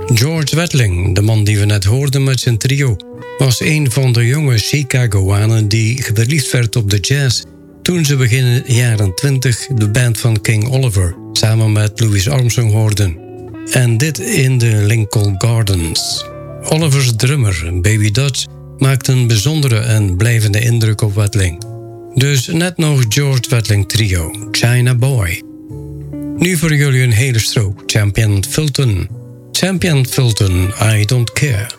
George Wettling, de man die we net hoorden met zijn trio, was een van de jonge Chicagoanen die verliefd werd op de jazz toen ze begin jaren 20 de band van King Oliver samen met Louis Armstrong hoorden. En dit in de Lincoln Gardens. Olivers drummer, Baby Dutch, maakte een bijzondere en blijvende indruk op Wettling. Dus net nog George Wettling trio, China Boy. Nu voor jullie een hele strook, Champion Fulton. Champion Fulton, I Don't Care.